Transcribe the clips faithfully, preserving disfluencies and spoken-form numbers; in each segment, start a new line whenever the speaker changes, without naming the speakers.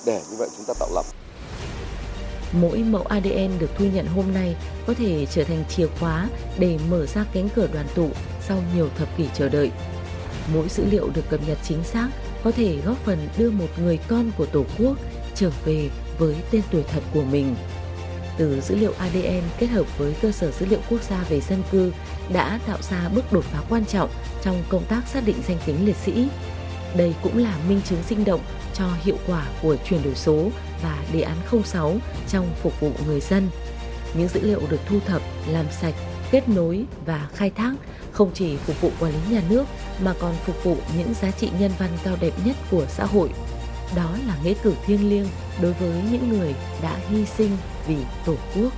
để như vậy chúng ta tạo lập.
Mỗi mẫu a đê en được thu nhận hôm nay có thể trở thành chìa khóa để mở ra cánh cửa đoàn tụ sau nhiều thập kỷ chờ đợi. Mỗi dữ liệu được cập nhật chính xác có thể góp phần đưa một người con của Tổ quốc trở về với tên tuổi thật của mình. Từ dữ liệu a đê en kết hợp với cơ sở dữ liệu quốc gia về dân cư đã tạo ra bước đột phá quan trọng trong công tác xác định danh tính liệt sĩ. Đây cũng là minh chứng sinh động cho hiệu quả của chuyển đổi số và đề án không sáu trong phục vụ người dân. Những dữ liệu được thu thập, làm sạch, kết nối và khai thác không chỉ phục vụ quản lý nhà nước mà còn phục vụ những giá trị nhân văn cao đẹp nhất của xã hội. Đó là nghĩa cử thiêng liêng đối với những người đã hy sinh vì Tổ quốc.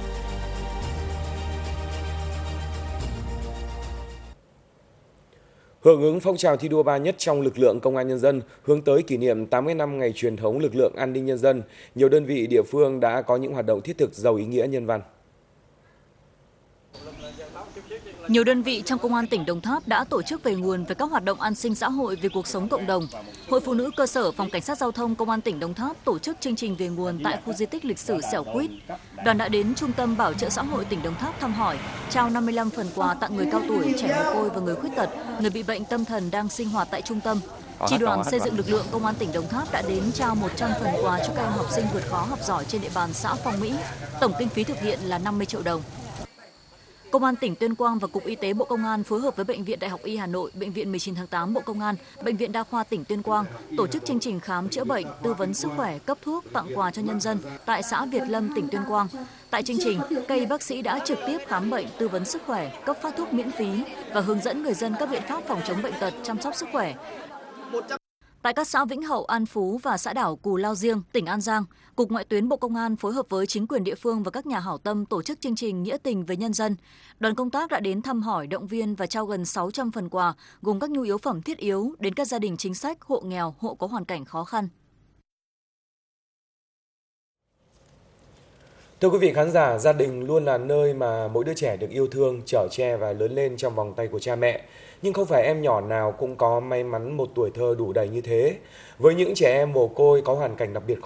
Hưởng ứng phong trào thi đua ba nhất trong lực lượng công an nhân dân, hướng tới kỷ niệm tám mươi năm ngày truyền thống lực lượng an ninh nhân dân, nhiều đơn vị địa phương đã có những hoạt động thiết thực giàu ý nghĩa nhân văn.
Nhiều đơn vị trong Công an tỉnh Đồng Tháp đã tổ chức về nguồn về các hoạt động an sinh xã hội vì cuộc sống cộng đồng. Hội Phụ nữ cơ sở Phòng Cảnh sát Giao thông Công an tỉnh Đồng Tháp tổ chức chương trình về nguồn tại khu di tích lịch sử Xẻo Quýt. Đoàn đã đến Trung tâm Bảo trợ xã hội tỉnh Đồng Tháp thăm hỏi, trao năm mươi lăm phần quà tặng người cao tuổi, trẻ mồ côi và người khuyết tật, người bị bệnh tâm thần đang sinh hoạt tại trung tâm. Chi đoàn xây dựng lực lượng Công an tỉnh Đồng Tháp đã đến trao một trăm phần quà cho các em học sinh vượt khó học giỏi trên địa bàn xã Phong Mỹ. Tổng kinh phí thực hiện là năm mươi triệu đồng. Công an tỉnh Tuyên Quang và Cục Y tế Bộ Công an phối hợp với Bệnh viện Đại học Y Hà Nội, Bệnh viện mười chín tháng tám Bộ Công an, Bệnh viện Đa khoa tỉnh Tuyên Quang tổ chức chương trình khám chữa bệnh, tư vấn sức khỏe, cấp thuốc, tặng quà cho nhân dân tại xã Việt Lâm, tỉnh Tuyên Quang. Tại chương trình, các y bác sĩ đã trực tiếp khám bệnh, tư vấn sức khỏe, cấp phát thuốc miễn phí và hướng dẫn người dân các biện pháp phòng chống bệnh tật, chăm sóc sức khỏe. Tại các xã Vĩnh Hậu, An Phú và xã đảo Cù Lao Riêng, tỉnh An Giang, Cục Ngoại tuyến Bộ Công an phối hợp với chính quyền địa phương và các nhà hảo tâm tổ chức chương trình Nghĩa tình với nhân dân. Đoàn công tác đã đến thăm hỏi, động viên và trao gần sáu trăm phần quà gồm các nhu yếu phẩm thiết yếu đến các gia đình chính sách, hộ nghèo, hộ có hoàn cảnh khó khăn.
Thưa quý vị khán giả, gia đình luôn là nơi mà mỗi đứa trẻ được yêu thương, chở che và lớn lên trong vòng tay của cha mẹ. Nhưng không phải em nhỏ nào cũng có may mắn một tuổi thơ đủ đầy như thế. Với những trẻ em mồ côi có hoàn cảnh đặc biệt